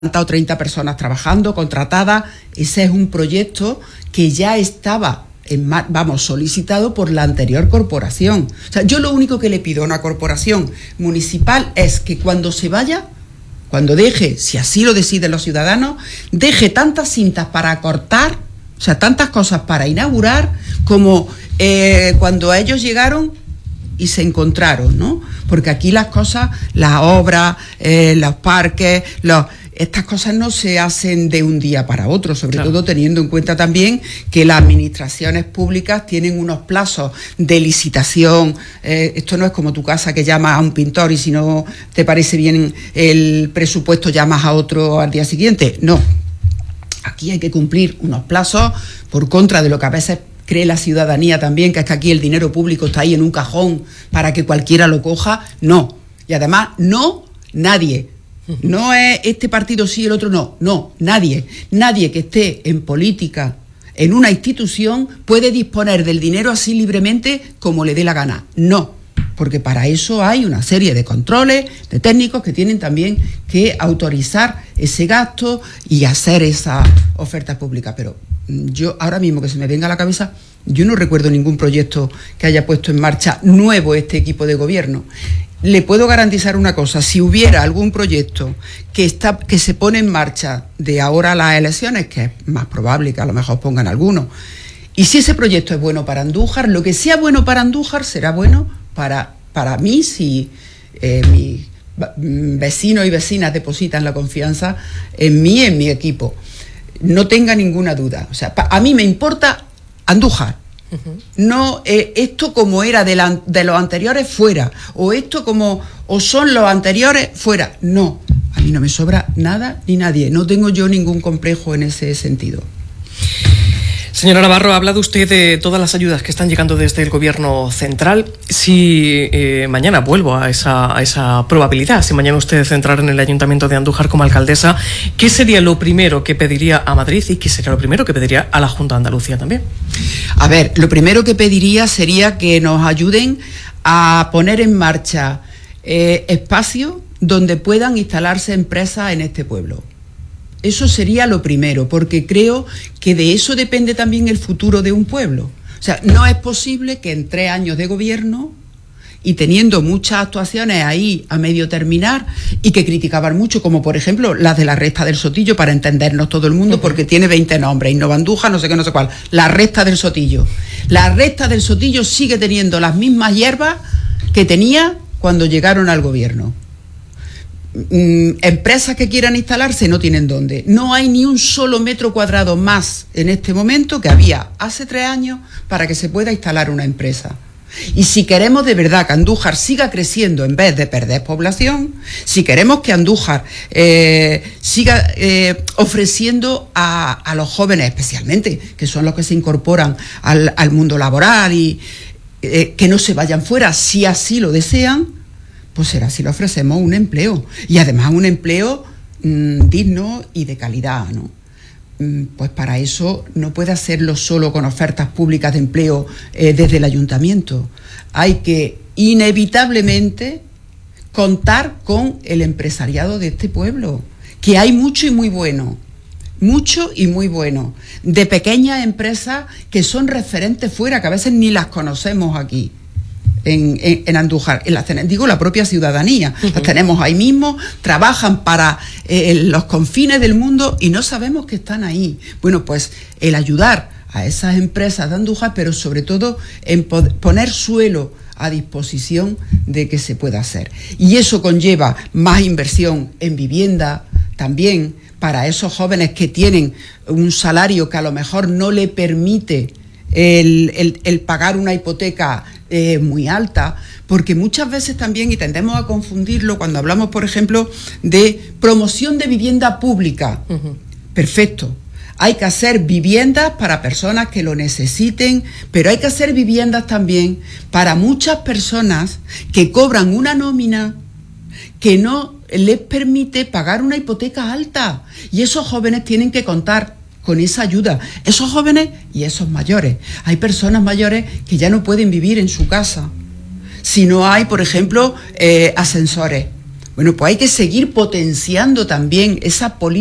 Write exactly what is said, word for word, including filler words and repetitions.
o treinta personas trabajando, contratadas. Ese es un proyecto que ya estaba, en, vamos, solicitado por la anterior corporación. O sea, yo lo único que le pido a una corporación municipal es que cuando se vaya, cuando deje, si así lo deciden los ciudadanos, deje tantas cintas para cortar, o sea, tantas cosas para inaugurar, como eh, cuando ellos llegaron y se encontraron, ¿no? Porque aquí las cosas, las obras, eh, los parques, los... Estas cosas no se hacen de un día para otro, sobre claro. todo teniendo en cuenta también que las administraciones públicas tienen unos plazos de licitación. Eh, esto no es como tu casa que llamas a un pintor y si no te parece bien el presupuesto llamas a otro al día siguiente. No, aquí hay que cumplir unos plazos por contra de lo que a veces cree la ciudadanía también, que es que aquí el dinero público está ahí en un cajón para que cualquiera lo coja. No, y además no nadie. No es este partido sí, el otro no, no, nadie, nadie que esté en política, en una institución, puede disponer del dinero así libremente como le dé la gana, no, porque para eso hay una serie de controles, de técnicos que tienen también que autorizar ese gasto y hacer esa oferta pública, pero yo ahora mismo que se me venga a la cabeza, yo no recuerdo ningún proyecto que haya puesto en marcha nuevo este equipo de gobierno. Le puedo garantizar una cosa, si hubiera algún proyecto que está que se pone en marcha de ahora a las elecciones, que es más probable que a lo mejor pongan alguno, y si ese proyecto es bueno para Andújar, lo que sea bueno para Andújar será bueno para, para mí, si eh, mis vecinos y vecinas depositan la confianza en mí, en mi equipo. No tenga ninguna duda. O sea, a mí me importa Andújar. Uh-huh. No eh, esto como era de, la, de los anteriores fuera, o esto como o son los anteriores fuera. No, a mí no me sobra nada ni nadie. No tengo yo ningún complejo en ese sentido. Señora Navarro, ha hablado usted de todas las ayudas que están llegando desde el gobierno central. Si eh, mañana vuelvo a esa, a esa probabilidad, si mañana usted entrara en el Ayuntamiento de Andújar como alcaldesa, ¿qué sería lo primero que pediría a Madrid y qué sería lo primero que pediría a la Junta de Andalucía también? A ver, lo primero que pediría sería que nos ayuden a poner en marcha eh, espacios donde puedan instalarse empresas en este pueblo. Eso sería lo primero, porque creo que de eso depende también el futuro de un pueblo. O sea, no es posible que en tres años de gobierno y teniendo muchas actuaciones ahí a medio terminar y que criticaban mucho, como por ejemplo las de la Recta del Sotillo, para entendernos todo el mundo, porque tiene veinte nombres, Innovandújar, no sé qué, no sé cuál, la Recta del Sotillo. La Recta del Sotillo sigue teniendo las mismas hierbas que tenía cuando llegaron al gobierno. Mm, empresas que quieran instalarse no tienen dónde. No hay ni un solo metro cuadrado más en este momento que había hace tres años para que se pueda instalar una empresa. Y si queremos de verdad que Andújar siga creciendo en vez de perder población, si queremos que Andújar eh, siga eh, ofreciendo a, a los jóvenes especialmente, que son los que se incorporan al, al mundo laboral y eh, que no se vayan fuera, si así lo desean, pues será si le ofrecemos un empleo, y además un empleo mmm, digno y de calidad, ¿no? Mm, pues para eso no puede hacerlo solo con ofertas públicas de empleo eh, desde el ayuntamiento. Hay que inevitablemente contar con el empresariado de este pueblo, que hay mucho y muy bueno, mucho y muy bueno, de pequeñas empresas que son referentes fuera, que a veces ni las conocemos aquí. En, en, en Andújar, en las, digo la propia ciudadanía, uh-huh. Las tenemos ahí mismo, trabajan para eh, los confines del mundo y no sabemos que están ahí. Bueno, pues el ayudar a esas empresas de Andújar, pero sobre todo en pod- poner suelo a disposición de que se pueda hacer. Y eso conlleva más inversión en vivienda también para esos jóvenes que tienen un salario que a lo mejor no le permite el, el, el pagar una hipoteca Eh, muy alta, porque muchas veces también, y tendemos a confundirlo cuando hablamos, por ejemplo, de promoción de vivienda pública. Uh-huh. Perfecto. Hay que hacer viviendas para personas que lo necesiten, pero hay que hacer viviendas también para muchas personas que cobran una nómina que no les permite pagar una hipoteca alta. Y esos jóvenes tienen que contar con esa ayuda, esos jóvenes y esos mayores. Hay personas mayores que ya no pueden vivir en su casa si no hay, por ejemplo, eh, ascensores. Bueno, pues hay que seguir potenciando también esa política